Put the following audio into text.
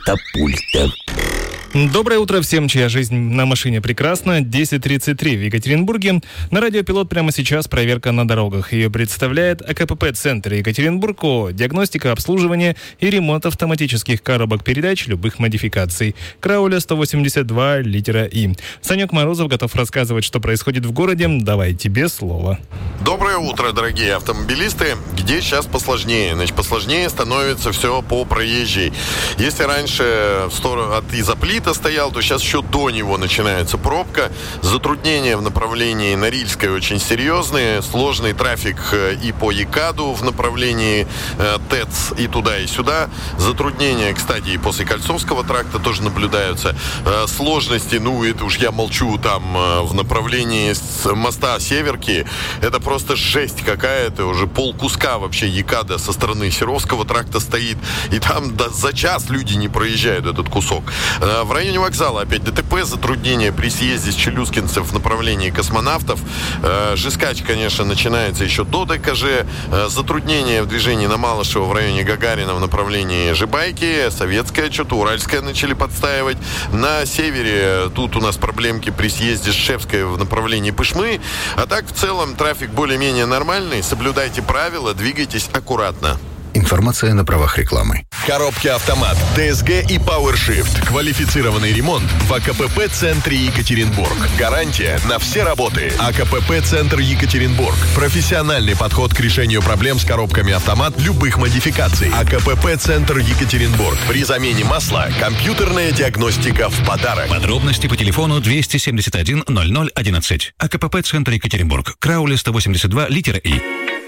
Катапульта. Доброе утро всем, чья жизнь на машине прекрасна. 10:33 в Екатеринбурге. На радио «Пилот» прямо сейчас проверка на дорогах. Ее представляет АКПП-центр Екатеринбург ООО. Диагностика, обслуживание и ремонт автоматических коробок передач любых модификаций. Крауля 182, литера И. Санек Морозов готов рассказывать, что происходит в городе. Давай, тебе слово. Доброе утро, дорогие автомобилисты. Где сейчас посложнее? Значит, посложнее становится все по проезжей. Если раньше в сторону от Изоплита стоял, то сейчас еще до него начинается пробка. Затруднения в направлении Норильской очень серьезные. Сложный трафик и по ЕКАДу в направлении ТЭЦ и туда, и сюда. Затруднения, кстати, и после Кольцовского тракта тоже наблюдаются. Сложности, это уж я молчу, там в направлении с моста Северки. Это просто жесть какая-то. Уже полкуска вообще ЕКАДа со стороны Серовского тракта стоит. И там за час люди не проезжают этот кусок. В районе вокзала опять ДТП, затруднения при съезде с Челюскинцев в направлении Космонавтов. Жескач, конечно, начинается еще до ДКЖ. Затруднения в движении на Малышево в районе Гагарина в направлении Жибайки. Советская, что-то Уральская начали подстаивать. На севере тут у нас проблемки при съезде с Шевской в направлении Пышмы. А так, в целом, трафик более-менее нормальный. Соблюдайте правила, двигайтесь аккуратно. Информация на правах рекламы. Коробки «Автомат», ДСГ и PowerShift. Квалифицированный ремонт в АКПП-центре Екатеринбург. Гарантия на все работы. АКПП-центр Екатеринбург. Профессиональный подход к решению проблем с коробками «Автомат» любых модификаций. АКПП-центр Екатеринбург. При замене масла компьютерная диагностика в подарок. Подробности по телефону 271 00 11. АКПП-центр Екатеринбург. Крауля 182, литера И.